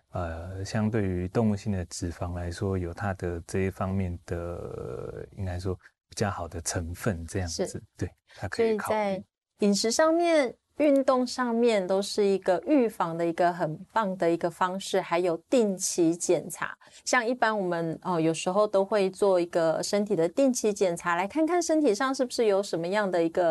相对于动物性的脂肪来说，有它的这一方面的应该说比较好的成分，这样子，对，它可所以考虑。 以在饮食上面、运动上面都是一个预防的一个很棒的一个方式，还有定期检查。像一般我们有时候都会做一个身体的定期检查，来看看身体上是不是有什么样的一个